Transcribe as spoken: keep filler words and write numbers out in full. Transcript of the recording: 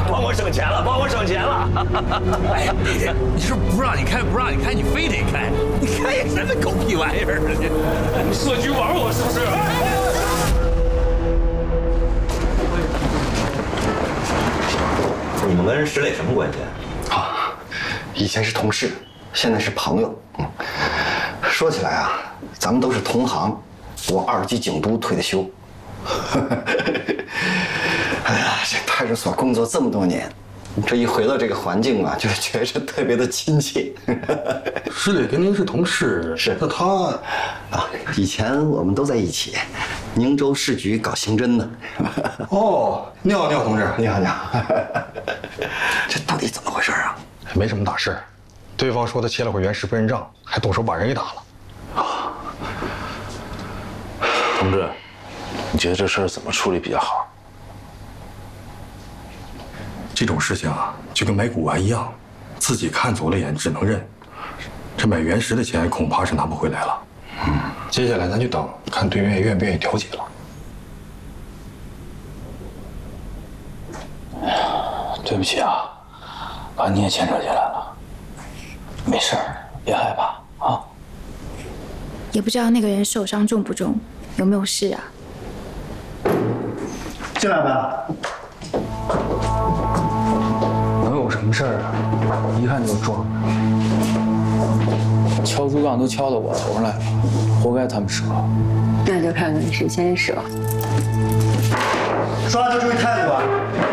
帮我省钱了，帮我省钱了。 哎，你你说不让你开不让你开，你非得开，你开什么狗屁玩意儿啊你！ 你设局玩我是不是？你们跟石磊什么关系？ 啊，以前是同事，现在是朋友。嗯，说起来啊，咱们都是同行。我二级警督退的休。哎呀，这派出所工作这么多年，这一回到这个环境啊，就觉着特别的亲切。 石磊跟您是同事， 是那他啊，以前我们都在一起，宁州市局搞刑侦的。 哦，你好，你好，同志， 你好，你好。这到底怎么回事啊？ 没什么大事，对方说他切了会原石不认账，还动手把人给打了。 啊，同志，你觉得这事儿怎么处理比较好？ 这种事情啊，就跟买古玩一样，自己看走了眼，只能认。这买原石的钱恐怕是拿不回来了。嗯，接下来咱就等看对面愿不愿意调解了。 对不起啊，把你也牵扯进来了。没事儿，别害怕啊。 也不知道那个人受伤重不重，有没有事啊？ 进来吧。 能有什么事儿啊？一看就壮。敲竹杠都敲到我头上来了，活该他们折。 那就看看谁先折。 说话就注意态度啊！